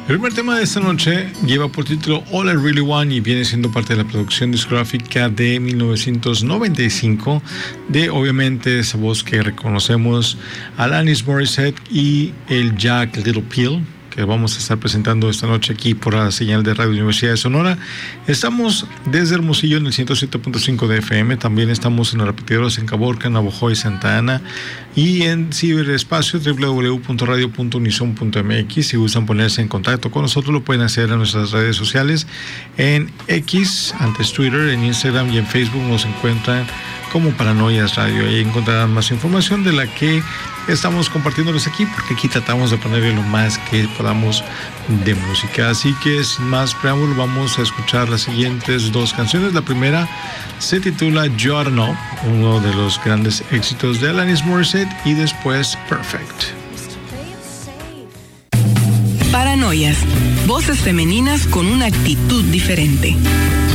El primer tema de esta noche lleva por título All I Really Want y viene siendo parte de la producción discográfica de 1995 de, obviamente, esa voz que reconocemos, Alanis Morissette y el Jack Little Pill, que vamos a estar presentando esta noche aquí por la señal de Radio Universidad de Sonora. Estamos desde Hermosillo en el 107.5 de FM, también estamos en los repetidores en Caborca, Navojoa y Santa Ana, y en ciberespacio www.radio.unison.mx. Si gustan ponerse en contacto con nosotros, lo pueden hacer en nuestras redes sociales, en X, antes Twitter, en Instagram y en Facebook nos encuentran como Paranoias Radio. Ahí encontrarán más información de la que estamos compartiéndoles aquí, porque aquí tratamos de ponerle lo más que podamos de música. Así que sin más preámbulo, vamos a escuchar las siguientes dos canciones. La primera se titula You Oughta Know, uno de los grandes éxitos de Alanis Morissette, y después Perfect. Paranoias, voces femeninas con una actitud diferente.